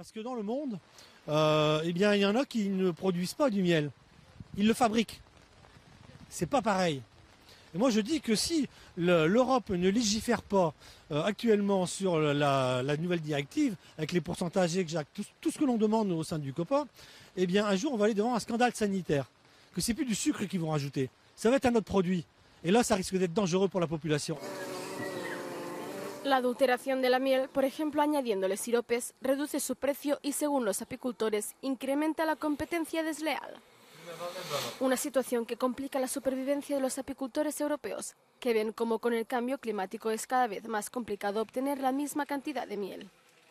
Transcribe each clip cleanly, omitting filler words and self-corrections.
Parce que dans le monde, eh bien, il y en a qui ne produisent pas du miel. Ils le fabriquent. C'est pas pareil. Et moi je dis que si l'Europe ne légifère pas actuellement sur la nouvelle directive, avec les pourcentages exacts, tout ce que l'on demande au sein du COPA, eh bien un jour on va aller devant un scandale sanitaire. Que c'est plus du sucre qu'ils vont rajouter. Ça va être un autre produit. Et là ça risque d'être dangereux pour la population. La adulteración de la miel, por ejemplo añadiéndole siropes, reduce su precio y según los apicultores incrementa la competencia desleal. Una situación que complica la supervivencia de los apicultores europeos, que ven como con el cambio climático es cada vez más complicado obtener la misma cantidad de miel.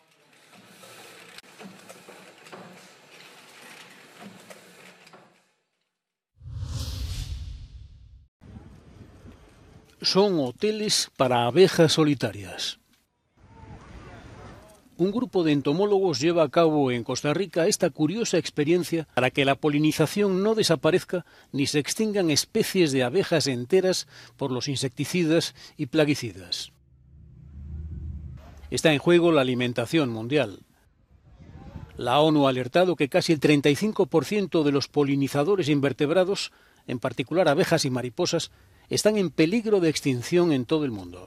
Son hoteles para abejas solitarias. Un grupo de entomólogos lleva a cabo en Costa Rica esta curiosa experiencia para que la polinización no desaparezca ni se extingan especies de abejas enteras por los insecticidas y plaguicidas. Está en juego la alimentación mundial. La ONU ha alertado que casi el 35% de los polinizadores invertebrados, en particular abejas y mariposas, están en peligro de extinción en todo el mundo.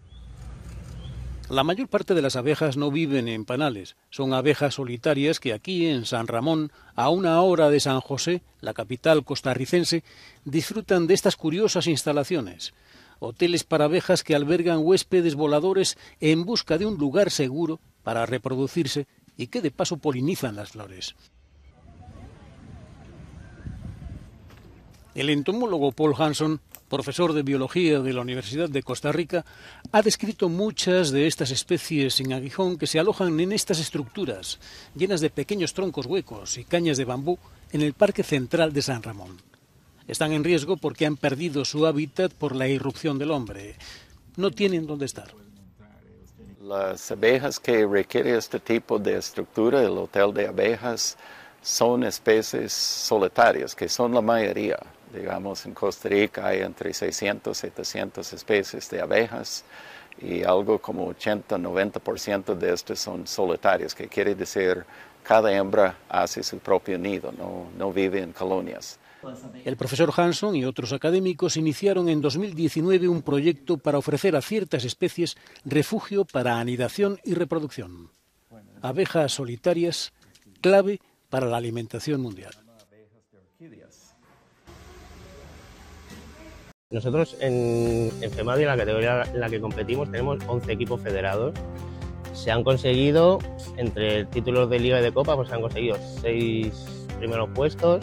La mayor parte de las abejas no viven en panales, son abejas solitarias que aquí en San Ramón, a 1 hora de San José, la capital costarricense, disfrutan de estas curiosas instalaciones, hoteles para abejas que albergan huéspedes voladores en busca de un lugar seguro para reproducirse y que de paso polinizan las flores. El entomólogo Paul Hanson, profesor de biología de la Universidad de Costa Rica, ha descrito muchas de estas especies sin aguijón que se alojan en estas estructuras, llenas de pequeños troncos huecos y cañas de bambú, en el Parque Central de San Ramón. Están en riesgo porque han perdido su hábitat por la irrupción del hombre. No tienen dónde estar. Las abejas que requieren este tipo de estructura, el hotel de abejas, son especies solitarias, que son la mayoría. Digamos, en Costa Rica hay entre 600 y 700 especies de abejas y algo como 80-90% de estas son solitarias, que quiere decir cada hembra hace su propio nido, no vive en colonias. El profesor Hanson y otros académicos iniciaron en 2019 un proyecto para ofrecer a ciertas especies refugio para anidación y reproducción. Abejas solitarias, clave para la alimentación mundial. Nosotros en FEMADI, en la categoría en la que competimos, tenemos 11 equipos federados. Se han conseguido, entre títulos de Liga y de Copa, pues se han conseguido 6 primeros puestos,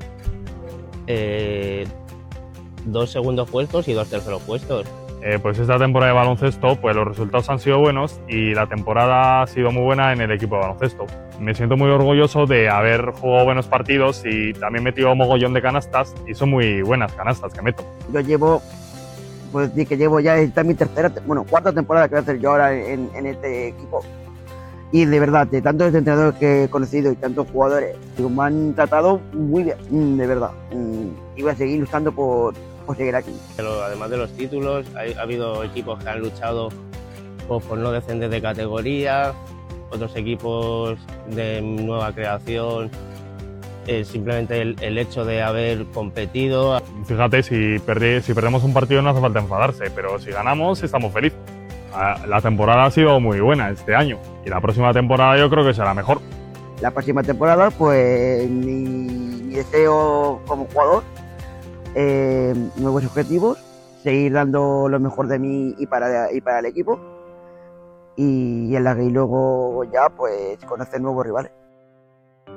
2 segundos puestos y 2 terceros puestos. Pues esta temporada de baloncesto, pues los resultados han sido buenos y la temporada ha sido muy buena en el equipo de baloncesto. Me siento muy orgulloso de haber jugado buenos partidos y también metido mogollón de canastas y son muy buenas canastas que meto. Yo llevo, pues decir que llevo ya esta mi cuarta temporada que voy a hacer yo ahora en este equipo. Y de verdad, de tantos entrenadores que he conocido y tantos jugadores, me han tratado muy bien, de verdad. Y voy a seguir luchando por seguir aquí. Pero además de los títulos, ha habido equipos que han luchado por no descender de categoría, otros equipos de nueva creación, simplemente el hecho de haber competido. Fíjate, si perdemos un partido no hace falta enfadarse, pero si ganamos estamos felices. La temporada ha sido muy buena este año y la próxima temporada yo creo que será mejor. La próxima temporada, pues mi deseo como jugador, nuevos objetivos, seguir dando lo mejor de mí y para el equipo y luego ya pues conocer nuevos rivales.